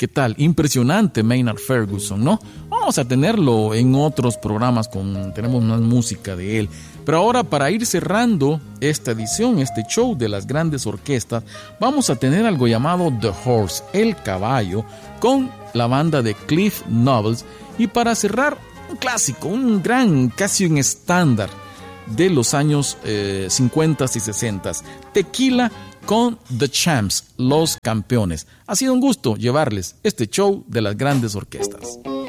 ¿Qué tal? Impresionante Maynard Ferguson, ¿no? Vamos a tenerlo en otros programas, tenemos más música de él. Pero ahora, para ir cerrando esta edición, este show de las grandes orquestas, vamos a tener algo llamado The Horse, el caballo, con la banda de Cliff Nobles. Y para cerrar, un clásico, un gran, casi un estándar de los años 50 y 60, Tequila con The Champs, los campeones. Ha sido un gusto llevarles este show de las grandes orquestas.